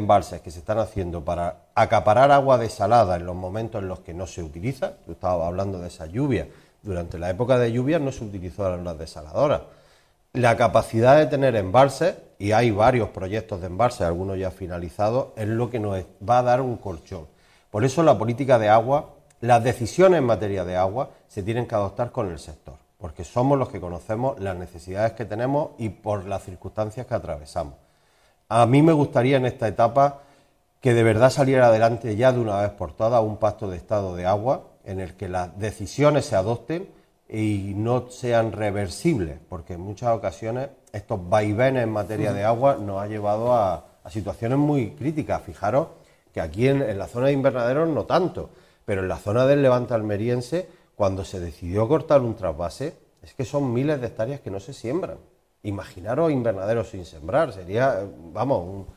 embalses que se están haciendo para acaparar agua desalada en los momentos en los que no se utiliza, tú estabas hablando de esa lluvia, durante la época de lluvias no se utilizó las desaladoras. La capacidad de tener embalses, y hay varios proyectos de embalses, algunos ya finalizados, es lo que nos va a dar un colchón. Por eso la política de agua, las decisiones en materia de agua se tienen que adoptar con el sector, porque somos los que conocemos las necesidades que tenemos y por las circunstancias que atravesamos. A mí me gustaría en esta etapa que de verdad saliera adelante ya de una vez por todas un pacto de estado de agua en el que las decisiones se adopten y no sean reversibles, porque en muchas ocasiones estos vaivenes en materia de agua nos ha llevado a situaciones muy críticas. Fijaros que aquí en la zona de invernaderos no tanto, pero en la zona del Levante almeriense, cuando se decidió cortar un trasvase, es que son miles de hectáreas que no se siembran. Imaginaros invernaderos sin sembrar, sería, vamos,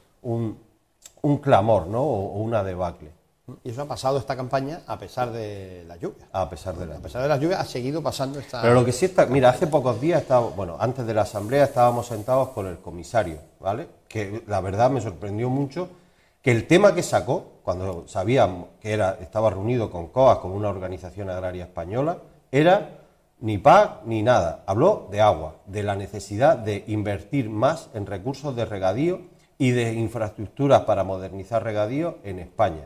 un clamor, ¿no? O una debacle. Y eso ha pasado esta campaña a pesar de la lluvia. A pesar de las lluvias ha seguido pasando esta... Pero lo que sí está... Mira, hace pocos días, antes de la asamblea estábamos sentados con el comisario, ¿vale? Que la verdad me sorprendió mucho que el tema que sacó, cuando sabíamos que estaba reunido con COAS, con una organización agraria española, era ni PAC ni nada. Habló de agua, de la necesidad de invertir más en recursos de regadío y de infraestructuras para modernizar regadío en España.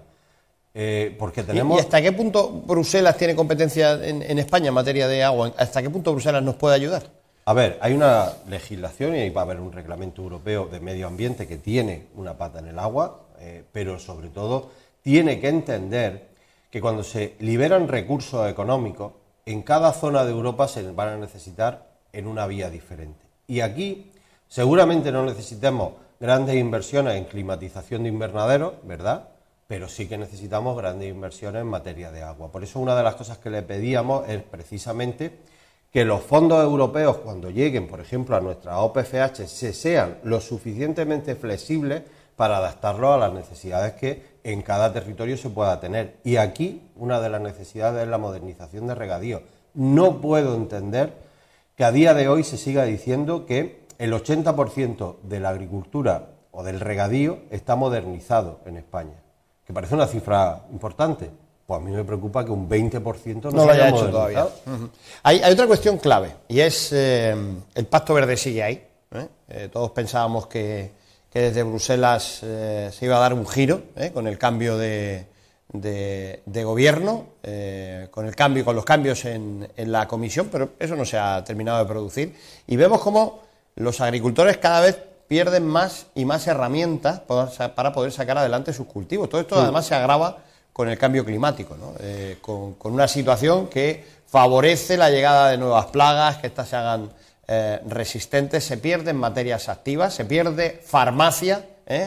Porque tenemos... ¿Y hasta qué punto Bruselas tiene competencia en España en materia de agua? ¿Hasta qué punto Bruselas nos puede ayudar? A ver, hay una legislación y va a haber un reglamento europeo de medio ambiente que tiene una pata en el agua, pero sobre todo tiene que entender que cuando se liberan recursos económicos, en cada zona de Europa se van a necesitar en una vía diferente. Y aquí seguramente no necesitemos grandes inversiones en climatización de invernaderos, ¿verdad?, pero sí que necesitamos grandes inversiones en materia de agua. Por eso una de las cosas que le pedíamos es precisamente que los fondos europeos, cuando lleguen, por ejemplo, a nuestra OPFH, sean lo suficientemente flexibles para adaptarlos a las necesidades que en cada territorio se pueda tener. Y aquí una de las necesidades es la modernización de regadío. No puedo entender que a día de hoy se siga diciendo que el 80% de la agricultura o del regadío está modernizado en España, que parece una cifra importante. Pues a mí me preocupa que un 20% no se haya hecho todavía. Hay otra cuestión clave, y es el Pacto Verde sigue ahí. Todos pensábamos que desde Bruselas se iba a dar un giro con el cambio de gobierno, con los cambios en la comisión, pero eso no se ha terminado de producir. Y vemos cómo los agricultores cada vez pierden más y más herramientas para poder sacar adelante sus cultivos. Todo esto además se agrava con el cambio climático, ¿no? Con una situación que favorece la llegada de nuevas plagas, que éstas se hagan resistentes, se pierden materias activas, se pierde farmacia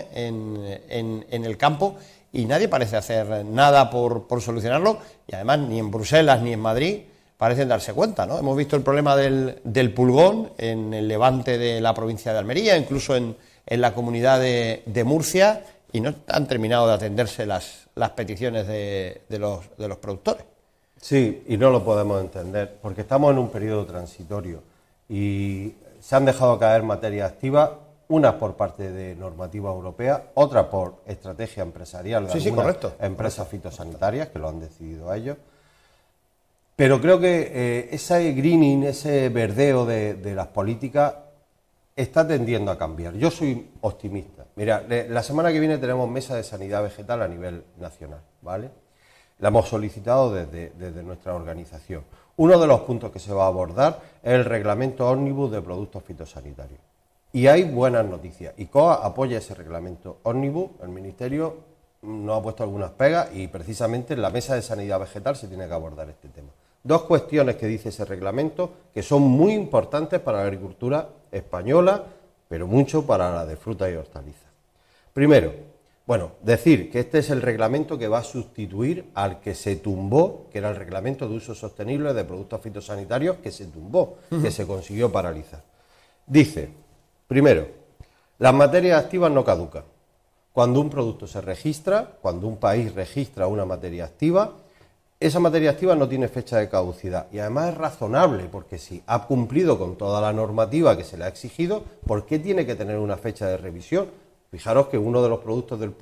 en el campo y nadie parece hacer nada por solucionarlo, y además ni en Bruselas ni en Madrid parecen darse cuenta, ¿no? Hemos visto el problema del pulgón en el levante de la provincia de Almería, incluso en la comunidad de Murcia, y no han terminado de atenderse las peticiones de los productores. Sí, y no lo podemos entender, porque estamos en un periodo transitorio y se han dejado caer materias activas, unas por parte de normativa europea, otras por estrategia empresarial de algunas empresas fitosanitarias que lo han decidido ellos. Pero creo que ese greening, ese verdeo de las políticas está tendiendo a cambiar. Yo soy optimista. Mira, la semana que viene tenemos mesa de sanidad vegetal a nivel nacional, ¿vale? La hemos solicitado desde nuestra organización. Uno de los puntos que se va a abordar es el reglamento ómnibus de productos fitosanitarios. Y hay buenas noticias. ICOA apoya ese reglamento ómnibus. El Ministerio nos ha puesto algunas pegas y precisamente en la mesa de sanidad vegetal se tiene que abordar este tema. Dos cuestiones que dice ese reglamento que son muy importantes para la agricultura española, pero mucho para la de frutas y hortalizas. Primero, decir que este es el reglamento que va a sustituir al que se tumbó, que era el reglamento de uso sostenible de productos fitosanitarios, que se tumbó, que se consiguió paralizar. Dice, primero, las materias activas no caducan. Cuando un producto se registra, cuando un país registra una materia activa, esa materia activa no tiene fecha de caducidad y además es razonable, porque si ha cumplido con toda la normativa que se le ha exigido, ¿por qué tiene que tener una fecha de revisión? Fijaros que uno de los productos del